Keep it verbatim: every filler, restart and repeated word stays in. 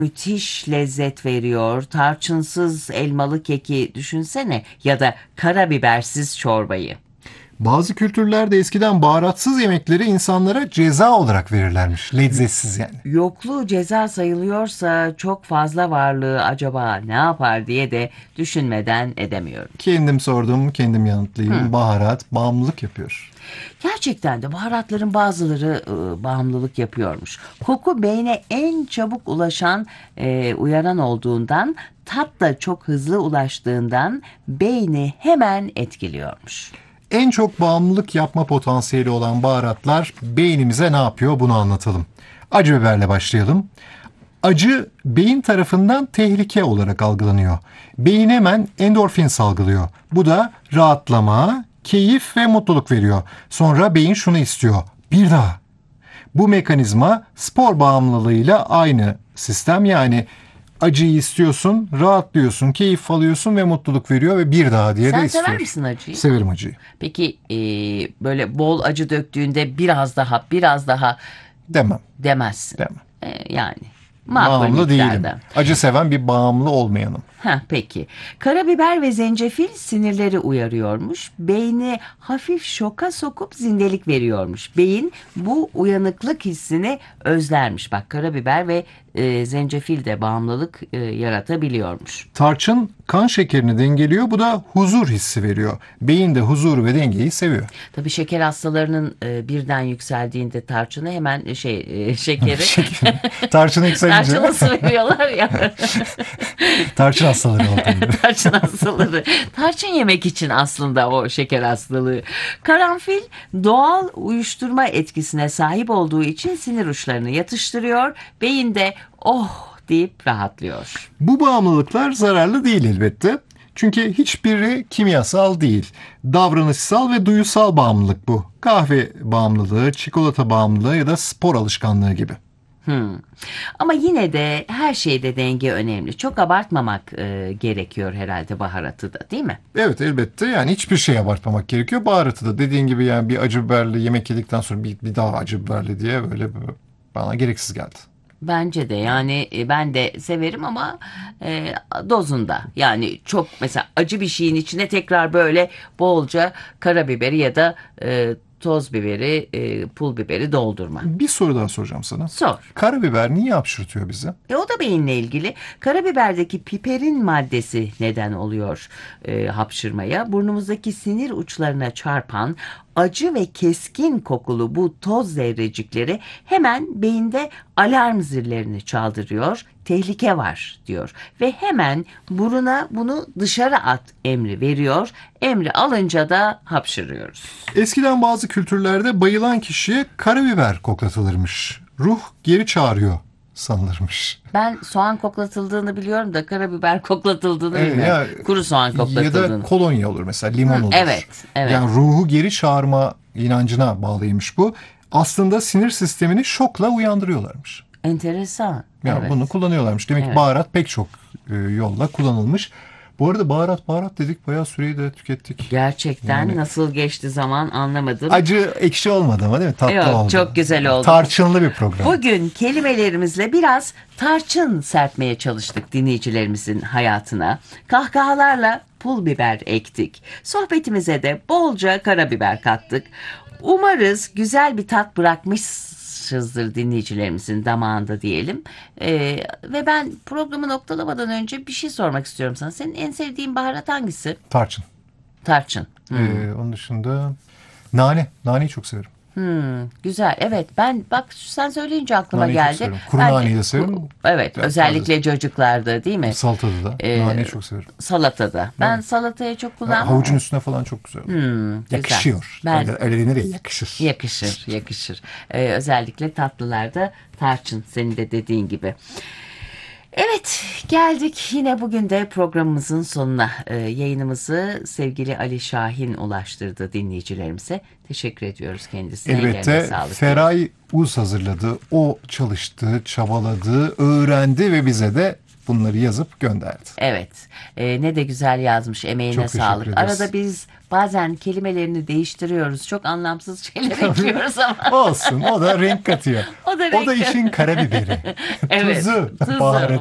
müthiş lezzet veriyor. Tarçınsız elmalı keki düşünsene ya da karabibersiz çorbayı. Bazı kültürlerde eskiden baharatsız yemekleri insanlara ceza olarak verirlermiş. Lezzetsiz yani. Yokluğu ceza sayılıyorsa çok fazla varlığı acaba ne yapar diye de düşünmeden edemiyorum. Kendim sordum, kendim yanıtlayayım. Baharat bağımlılık yapıyor. Gerçekten de baharatların bazıları e, bağımlılık yapıyormuş. Koku beyne en çabuk ulaşan e, uyaran olduğundan, tat da çok hızlı ulaştığından beyni hemen etkiliyormuş. En çok bağımlılık yapma potansiyeli olan baharatlar beynimize ne yapıyor bunu anlatalım. Acı biberle başlayalım. Acı beyin tarafından tehlike olarak algılanıyor. Beyin hemen endorfin salgılıyor. Bu da rahatlama, keyif ve mutluluk veriyor. Sonra beyin şunu istiyor. Bir daha. Bu mekanizma spor bağımlılığıyla aynı sistem. Yani acıyı istiyorsun, rahatlıyorsun, keyif alıyorsun ve mutluluk veriyor ve bir daha diye Sen de istiyor. sever misin acıyı? Severim acıyı. Peki e, böyle bol acı döktüğünde biraz daha biraz daha Demem. demezsin. Demem. E, yani makul Bağımlı değilim. miktarda. Acı seven bir bağımlı olmayanım. Heh, peki. Karabiber ve zencefil sinirleri uyarıyormuş. Beyni hafif şoka sokup zindelik veriyormuş. Beyin bu uyanıklık hissini özlermiş. Bak karabiber ve e, zencefil de bağımlılık e, yaratabiliyormuş. Tarçın kan şekerini dengeliyor. Bu da huzur hissi veriyor. Beyin de huzuru ve dengeyi seviyor. Tabii şeker hastalarının e, birden yükseldiğinde tarçını hemen e, şey e, şekeri Tarçın yükselince tarçını su veriyorlar ya. tarçın hastaları olduğunda. Tarçın hastalığı. Tarçın yemek için aslında o şeker hastalığı. Karanfil doğal uyuşturma etkisine sahip olduğu için sinir uçlarını yatıştırıyor. Beyinde oh deyip rahatlıyor. Bu bağımlılıklar zararlı değil elbette. Çünkü hiçbiri kimyasal değil. Davranışsal ve duyusal bağımlılık bu. Kahve bağımlılığı, çikolata bağımlılığı ya da spor alışkanlığı gibi. Hmm. Ama yine de her şeyde denge önemli. Çok abartmamak e, gerekiyor herhalde baharatı da, değil mi? Evet elbette yani hiçbir şey abartmamak gerekiyor. Baharatı da dediğin gibi yani bir acı biberli yemek yedikten sonra bir, bir daha acı biberli diye böyle bana gereksiz geldi. Bence de yani e, ben de severim ama e, dozunda. Yani çok mesela acı bir şeyin içine tekrar böyle bolca karabiberi ya da e, toz biberi, e, pul biberi doldurma. Bir soru daha soracağım sana. Sor. Karabiber niye hapşırtıyor bizi? E o da beyinle ilgili. Karabiberdeki piperin maddesi neden oluyor e, hapşırmaya. Burnumuzdaki sinir uçlarına çarpan acı ve keskin kokulu bu toz zerrecikleri hemen beyinde alarm zillerini çaldırıyor. Tehlike var diyor ve hemen buruna bunu dışarı at emri veriyor. Emri alınca da hapşırıyoruz. Eskiden bazı kültürlerde bayılan kişiye karabiber koklatılırmış. Ruh geri çağırıyor sanılırmış. Ben soğan koklatıldığını biliyorum da karabiber koklatıldığını Evet, bilmiyorum. ya- Kuru soğan Ya koklatıldığını. da kolonya olur mesela limon Hı, olur. evet, evet. Yani ruhu geri çağırma inancına bağlıymış bu. Aslında sinir sistemini şokla uyandırıyorlarmış. Enteresan. Yani evet. bunu kullanıyorlarmış. Demek ki Evet. baharat pek çok e, yolla kullanılmış. Bu arada baharat baharat dedik bayağı süreyi de tükettik. Gerçekten Yani- nasıl geçti zaman anlamadım. Acı ekşi olmadı ama değil mi? Tatlı Yok, oldu. çok güzel oldu. Tarçınlı bir program. Bugün kelimelerimizle biraz tarçın serpmeye çalıştık dinleyicilerimizin hayatına. Kahkahalarla pul biber ektik. Sohbetimize de bolca karabiber kattık. Umarız güzel bir tat bırakmışızdır dinleyicilerimizin damağında diyelim. Ee, ve ben programı noktalamadan önce bir şey sormak istiyorum sana. Senin en sevdiğin baharat hangisi? Tarçın. Tarçın. Ee, onun dışında nane. Naneyi çok severim. Hmm, güzel. Evet ben bak sen söyleyince aklıma Naneyi çok geldi. severim. Kuru Ben naneyi de severim. ku- Evet, Biraz özellikle çocuklarda değil mi? Salatada da. Ee, Naneyi çok severim. Salatada. Ben Evet. salataya çok Ya, kullanmam. havucun üstüne falan çok güzel. Hmm, güzel. Yakışıyor. Ben Öyle, öyle denir ya yakışır. yakışır, yakışır. Ee, özellikle tatlılarda tarçın senin de dediğin gibi. Evet, geldik yine bugün de programımızın sonuna. Ee, yayınımızı sevgili Ali Şahin ulaştırdı dinleyicilerimize. Teşekkür ediyoruz kendisine. Ellerine Elbette sağlık. Feray Uz hazırladı. O çalıştı, çabaladı, öğrendi ve bize de bunları yazıp gönderdi. Evet. Ee, ne de güzel yazmış. Emeğine Çok teşekkür sağlık. ederiz. Arada biz bazen kelimelerini değiştiriyoruz. Çok anlamsız şeyler ekliyoruz ama. Olsun, o da renk katıyor. O da renk O da işin karabiberi. Evet, Tuzu, tuzu. baharatı.